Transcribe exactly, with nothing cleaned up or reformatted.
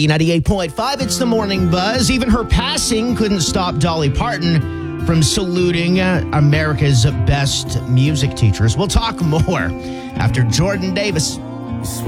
B ninety-eight point five. It's the Morning Buzz. Even her passing couldn't stop Dolly Parton from saluting uh, America's best music teachers. We'll talk more after Jordan Davis.